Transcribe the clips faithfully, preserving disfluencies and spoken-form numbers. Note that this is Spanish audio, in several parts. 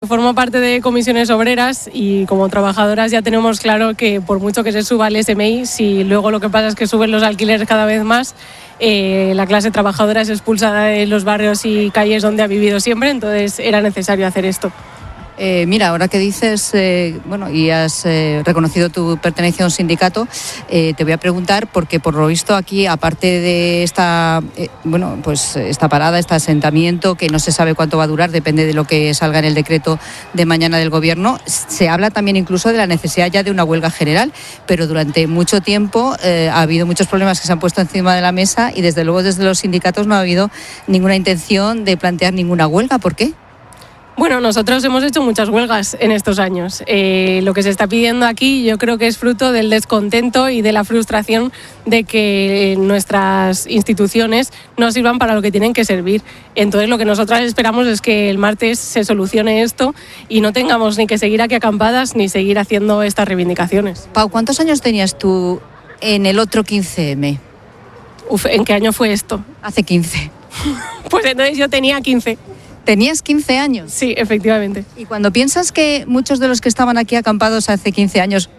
Formo parte de comisiones obreras y como trabajadoras ya tenemos claro que por mucho que se suba el S M I, si luego lo que pasa es que suben los alquileres cada vez más, eh, la clase trabajadora es expulsada de los barrios y calles donde ha vivido siempre, entonces era necesario hacer esto. Eh, mira, ahora que dices, eh, bueno, y has eh, reconocido tu pertenencia a un sindicato, eh, te voy a preguntar, porque por lo visto aquí, aparte de esta, eh, bueno, pues esta parada, este asentamiento, que no se sabe cuánto va a durar, depende de lo que salga en el decreto de mañana del Gobierno, se habla también incluso de la necesidad ya de una huelga general, pero durante mucho tiempo eh, ha habido muchos problemas que se han puesto encima de la mesa y desde luego desde los sindicatos no ha habido ninguna intención de plantear ninguna huelga. ¿Por qué? Bueno, nosotros hemos hecho muchas huelgas en estos años. Eh, lo que se está pidiendo aquí yo creo que es fruto del descontento y de la frustración de que nuestras instituciones no sirvan para lo que tienen que servir. Entonces lo que nosotras esperamos es que el martes se solucione esto y no tengamos ni que seguir aquí acampadas ni seguir haciendo estas reivindicaciones. Pau, ¿cuántos años tenías tú en el otro quince eme? Uf, ¿en qué año fue esto? Hace quince. Pues entonces yo tenía quince. ¿Tenías quince años? Sí, efectivamente. Y cuando piensas que muchos de los que estaban aquí acampados hace quince años,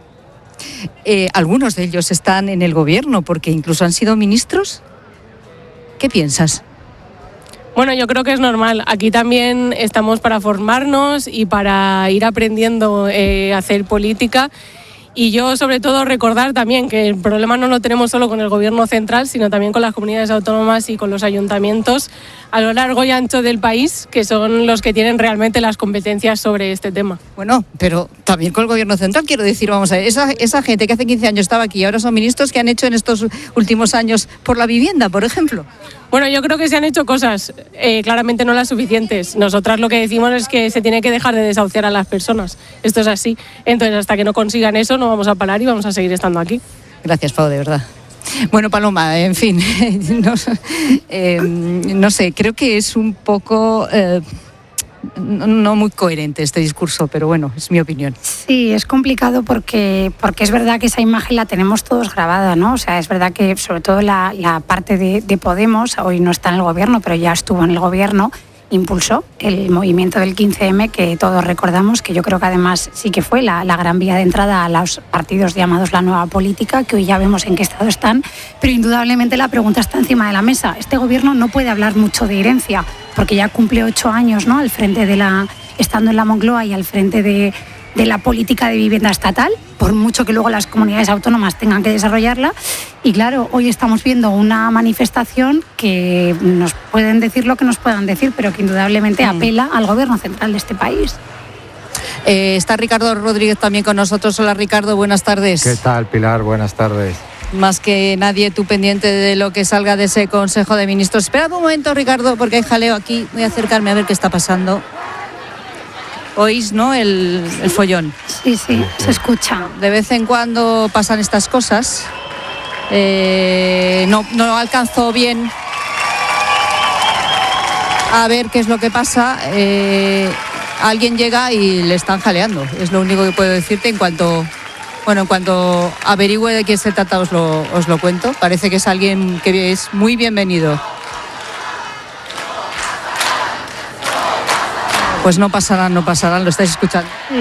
eh, algunos de ellos están en el Gobierno porque incluso han sido ministros, ¿qué piensas? Bueno, yo creo que es normal. Aquí también estamos para formarnos y para ir aprendiendo eh, a hacer política. Y yo, sobre todo, recordar también que el problema no lo tenemos solo con el Gobierno central, sino también con las comunidades autónomas y con los ayuntamientos a lo largo y ancho del país, que son los que tienen realmente las competencias sobre este tema. Bueno, pero también con el Gobierno central, quiero decir, vamos a ver, esa, esa gente que hace quince años estaba aquí y ahora son ministros, ¿qué han hecho en estos últimos años por la vivienda, por ejemplo? Bueno, yo creo que se han hecho cosas, eh, claramente no las suficientes. Nosotras lo que decimos es que se tiene que dejar de desahuciar a las personas. Esto es así. Entonces, hasta que no consigan eso, no vamos a parar y vamos a seguir estando aquí. Gracias, Pau, de verdad. Bueno, Paloma, en fin, no, eh, no sé, creo que es un poco... Eh, No, no muy coherente este discurso, pero bueno, es mi opinión. Sí, es complicado porque, porque es verdad que esa imagen la tenemos todos grabada, ¿no? O sea, es verdad que sobre todo la, la parte de, de Podemos, hoy no está en el Gobierno, pero ya estuvo en el Gobierno, impulsó el movimiento del quince eme, que todos recordamos, que yo creo que además sí que fue la, la gran vía de entrada a los partidos llamados la nueva política, que hoy ya vemos en qué estado están, pero indudablemente la pregunta está encima de la mesa. Este Gobierno no puede hablar mucho de herencia, porque ya cumple ocho años, ¿no?, al frente de la, estando en la Moncloa y al frente de, de la política de vivienda estatal, por mucho que luego las comunidades autónomas tengan que desarrollarla. Y claro, hoy estamos viendo una manifestación que nos pueden decir lo que nos puedan decir, pero que indudablemente mm. apela al Gobierno central de este país. Eh, está Ricardo Rodríguez también con nosotros. Hola, Ricardo, buenas tardes. ¿Qué tal, Pilar? Buenas tardes. Más que nadie, tú pendiente de lo que salga de ese Consejo de Ministros. Espera un momento, Ricardo, porque hay jaleo aquí. Voy a acercarme a ver qué está pasando. Oís, ¿no?, el, el follón. Sí, sí, se escucha. De vez en cuando pasan estas cosas. Eh, no, no alcanzo bien a ver qué es lo que pasa. Eh, alguien llega y le están jaleando. Es lo único que puedo decirte. En cuanto... Bueno, en cuanto averigüe de qué se trata, os lo, os lo cuento. Parece que es alguien que es muy bienvenido. Pues no pasarán, no pasarán, lo estáis escuchando. Sí.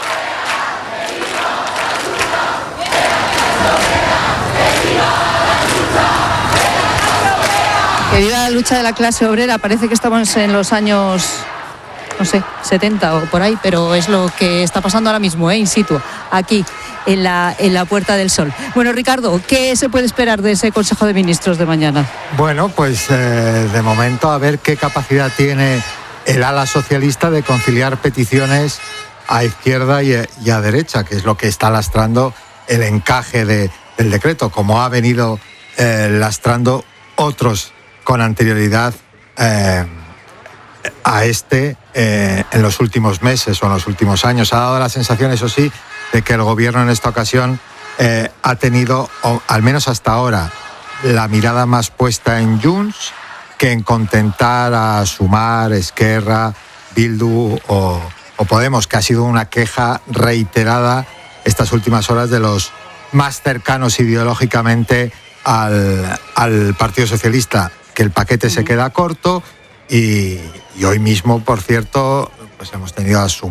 Que viva la lucha de la clase obrera. Parece que estamos en los años... no sé, setenta o por ahí, pero es lo que está pasando ahora mismo, ¿eh? In situ, aquí, en la, en la Puerta del Sol. Bueno, Ricardo, ¿qué se puede esperar de ese Consejo de Ministros de mañana? Bueno, pues eh, de momento a ver qué capacidad tiene el ala socialista de conciliar peticiones a izquierda y, y a derecha, que es lo que está lastrando el encaje de, del decreto, como ha venido eh, lastrando otros con anterioridad eh, a este eh, en los últimos meses o en los últimos años. Ha dado la sensación, eso sí, de que el Gobierno en esta ocasión eh, ha tenido, o al menos hasta ahora, la mirada más puesta en Junts que en contentar a Sumar, Esquerra, Bildu o, o Podemos, que ha sido una queja reiterada estas últimas horas de los más cercanos ideológicamente al, al Partido Socialista, que el paquete uh-huh. se queda corto. Y, y hoy mismo, por cierto, pues hemos tenido a Sumar